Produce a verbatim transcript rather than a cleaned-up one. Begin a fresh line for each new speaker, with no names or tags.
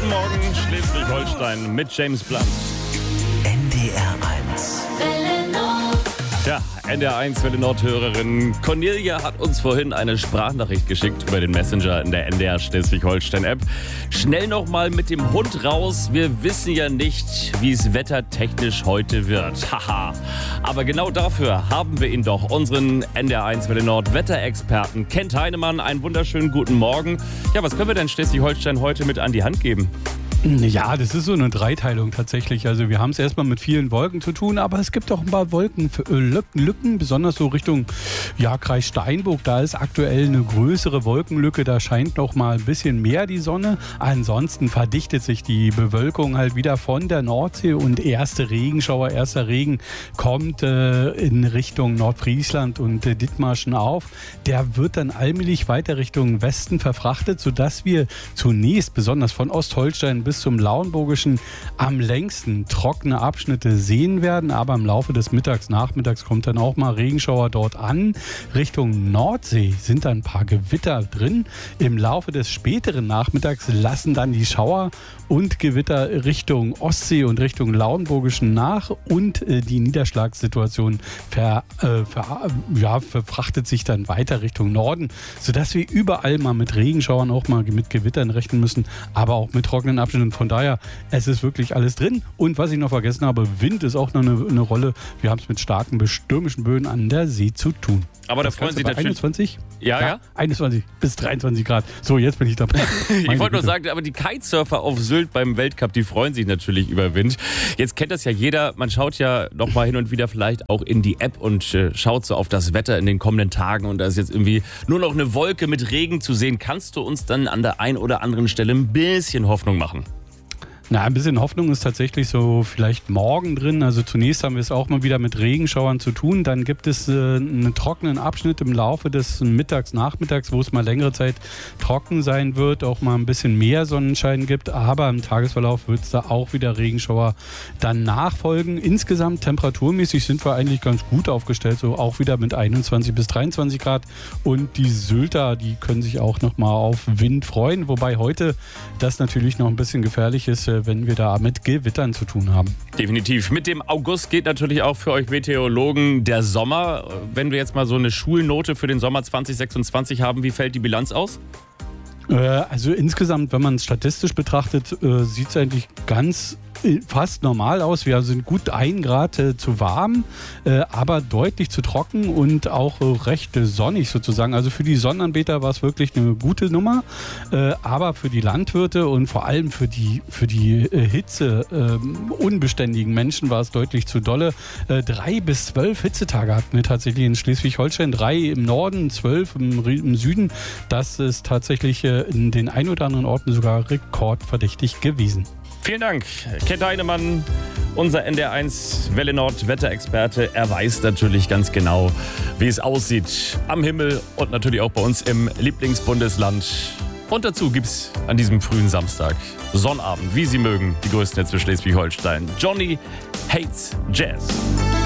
Guten Morgen, Schleswig-Holstein mit James Blunt.
N D R eins.
Ja, N D R eins Welle Nord-Hörerin Cornelia hat uns vorhin eine Sprachnachricht geschickt über den Messenger in der N D R Schleswig-Holstein-App. Schnell nochmal mit dem Hund raus. Wir wissen ja nicht, wie es wettertechnisch heute wird. Haha. Aber genau dafür haben wir ihn doch, unseren N D R eins Welle Nord Wetterexperten Kent Heinemann. Einen wunderschönen guten Morgen. Ja, was können wir denn Schleswig-Holstein heute mit an die Hand geben?
Ja, das ist so eine Dreiteilung tatsächlich. Also wir haben es erstmal mit vielen Wolken zu tun, aber es gibt auch ein paar Wolkenlücken, besonders so Richtung ja, Kreis Steinburg. Da ist aktuell eine größere Wolkenlücke, da scheint noch mal ein bisschen mehr die Sonne. Ansonsten verdichtet sich die Bewölkung halt wieder von der Nordsee und erste Regenschauer, erster Regen kommt äh, in Richtung Nordfriesland und äh, Dithmarschen auf. Der wird dann allmählich weiter Richtung Westen verfrachtet, sodass wir zunächst besonders von Ostholstein bis bis zum Lauenburgischen am längsten trockene Abschnitte sehen werden. Aber im Laufe des Mittags, Nachmittags kommt dann auch mal Regenschauer dort an. Richtung Nordsee sind dann ein paar Gewitter drin. Im Laufe des späteren Nachmittags lassen dann die Schauer und Gewitter Richtung Ostsee und Richtung Lauenburgischen nach. Und äh, die Niederschlagssituation ver, äh, ver, ja, verfrachtet sich dann weiter Richtung Norden, sodass wir überall mal mit Regenschauern, auch mal mit Gewittern rechnen müssen, aber auch mit trockenen Abschnitten. Von daher, es ist wirklich alles drin. Und was ich noch vergessen habe, Wind ist auch noch eine, eine Rolle. Wir haben es mit starken, stürmischen Böen an der See zu tun.
Aber da
das
freuen sich natürlich...
einundzwanzig?
Ja, ja, ja.
einundzwanzig bis dreiundzwanzig Grad. So, jetzt bin ich dabei.
Ich wollte nur sagen, aber die Kitesurfer auf Sylt beim Weltcup, die freuen sich natürlich über Wind. Jetzt kennt das ja jeder. Man schaut ja noch mal hin und wieder vielleicht auch in die App und äh, schaut so auf das Wetter in den kommenden Tagen. Und da ist jetzt irgendwie nur noch eine Wolke mit Regen zu sehen. Kannst du uns dann an der einen oder anderen Stelle ein bisschen Hoffnung machen?
Na, ein bisschen Hoffnung ist tatsächlich so vielleicht morgen drin. Also zunächst haben wir es auch mal wieder mit Regenschauern zu tun. Dann gibt es äh, einen trockenen Abschnitt im Laufe des Mittags, Nachmittags, wo es mal längere Zeit trocken sein wird, auch mal ein bisschen mehr Sonnenschein gibt. Aber im Tagesverlauf wird es da auch wieder Regenschauer dann nachfolgen. Insgesamt temperaturmäßig sind wir eigentlich ganz gut aufgestellt, so auch wieder mit einundzwanzig bis dreiundzwanzig Grad. Und die Sylter, die können sich auch noch mal auf Wind freuen. Wobei heute das natürlich noch ein bisschen gefährlich ist, wenn wir da mit Gewittern zu tun haben.
Definitiv. Mit dem August geht natürlich auch für euch Meteorologen der Sommer. Wenn wir jetzt mal so eine Schulnote für den Sommer zwanzig sechsundzwanzig haben, wie fällt die Bilanz aus?
Äh, also insgesamt, wenn man es statistisch betrachtet, äh, sieht es eigentlich ganz fast normal aus. Wir sind gut ein Grad äh, zu warm, äh, aber deutlich zu trocken und auch äh, recht äh, sonnig sozusagen. Also für die Sonnenanbeter war es wirklich eine gute Nummer, äh, aber für die Landwirte und vor allem für die, für die äh, Hitze äh, unbeständigen Menschen war es deutlich zu dolle. Äh, drei bis zwölf Hitzetage hatten wir tatsächlich in Schleswig-Holstein, drei im Norden, zwölf im, im Süden. Das ist tatsächlich äh, in den ein oder anderen Orten sogar rekordverdächtig gewesen.
Vielen Dank, Kent Heinemann, unser N D R eins Welle Nord Wetterexperte. Er weiß natürlich ganz genau, wie es aussieht am Himmel und natürlich auch bei uns im Lieblingsbundesland. Und dazu gibt's an diesem frühen Samstag Sonnabend, wie Sie mögen, die größten Netze Schleswig-Holstein. Johnny Hates Jazz.